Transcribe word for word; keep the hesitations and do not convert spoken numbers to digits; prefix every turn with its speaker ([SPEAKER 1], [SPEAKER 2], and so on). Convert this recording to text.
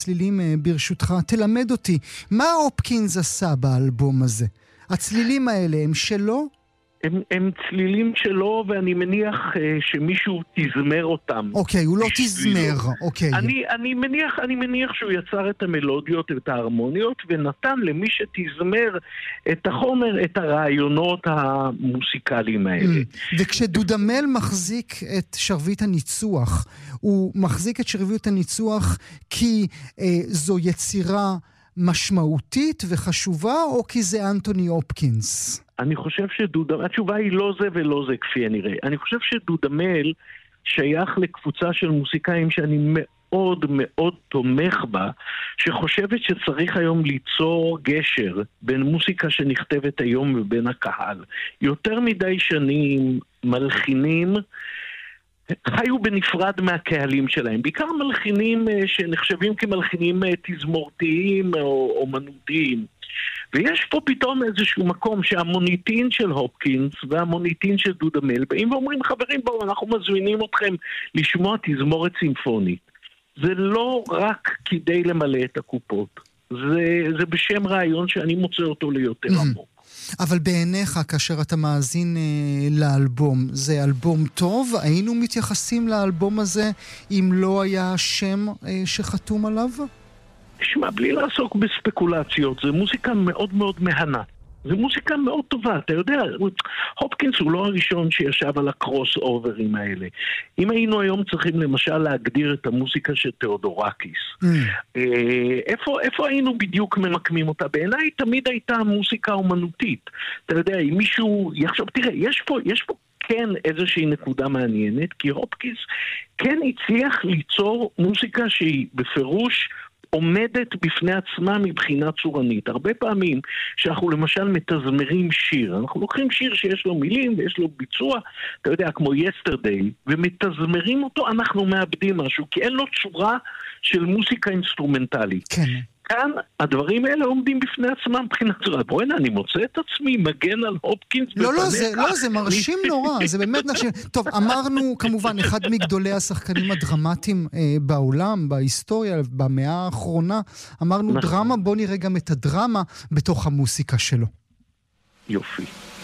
[SPEAKER 1] הצלילים ברשותך, תלמד אותי, מה הופקינס עשה באלבום הזה? הצלילים האלה הם שלו?
[SPEAKER 2] הם, הם צלילים שלו, ואני מניח אה, שמישהו תזמר אותם.
[SPEAKER 1] אוקיי, הוא לא תזמר, אוקיי.
[SPEAKER 2] אני, אני, מניח, אני מניח שהוא יצר את המלודיות, את ההרמוניות, ונתן למי שתזמר את החומר, את הרעיונות המוסיקליים האלה.
[SPEAKER 1] וכשדודמל מחזיק את שרביט הניצוח, הוא מחזיק את שרביט הניצוח כי אה, זו יצירה משמעותית וחשובה, או כי זה אנטוני הופקינס?
[SPEAKER 2] אני חושב שדודמל, התשובה היא לא זה ולא זה כפי הנראה. אני חושב שדודמל שייך לקבוצה של מוסיקאים שאני מאוד מאוד תומך בה, שחושבת שצריך היום ליצור גשר בין מוסיקה שנכתבת היום ובין הקהל. יותר מדי שנים מלחינים חיו בנפרד מהקהלים שלהם, בעיקר מלחינים שנחשבים כמלחינים תזמורתיים או אומנותיים. ויש פה פתאום איזשהו מקום שהמוניטין של הופקינס והמוניטין של דודמל באים ואומרים, חברים, בואו, אנחנו מזמינים אתכם לשמוע תזמורת סימפונית. זה לא רק כדי למלא את הקופות, זה, זה בשם רעיון שאני מוצא אותו ליותר עמוק.
[SPEAKER 1] אבל בעיניך, כאשר אתה מאזין אה, לאלבום, זה אלבום טוב? היינו מתייחסים לאלבום הזה אם לא היה שם אה, שחתום עליו?
[SPEAKER 2] תשמע, בלי לעסוק בספקולציות, זה מוזיקה מאוד מאוד מהנה. זה מוזיקה מאוד טובה, אתה יודע, הופקינס הוא לא הראשון שישב על הקרוס אוברים האלה. אם היינו היום צריכים למשל להגדיר את המוזיקה של תיאודורקיס, mm. איפה, איפה היינו בדיוק ממקמים אותה? בעיניי תמיד הייתה מוזיקה אומנותית. אתה יודע, אם מישהו יחשוב, תראה, יש פה, יש פה כן איזושהי נקודה מעניינת, כי הופקינס כן הצליח ליצור מוזיקה שהיא בפירוש עומדת בפני עצמה מבחינה צורנית. הרבה פעמים שאנחנו למשל מתזמרים שיר, אנחנו לוקחים שיר שיש לו מילים ויש לו ביצוע, אתה יודע, כמו Yesterday, ומתזמרים אותו, אנחנו מאבדים משהו, כי אין לו צורה של מוסיקה אינסטרומנטלית. כן. כאן הדברים האלה עומדים בפני עצמם מבחינת צורה. בואי, אני מוצא את עצמי מגן על הופקינס.
[SPEAKER 1] לא, לא, זה, לא, זה מרשים נורא, זה באמת מרשים. טוב, אמרנו כמובן אחד מגדולי השחקנים הדרמטיים אה, בעולם, בהיסטוריה, במאה האחרונה, אמרנו דרמה, בוא נראה גם את הדרמה בתוך המוסיקה שלו.
[SPEAKER 2] יופי.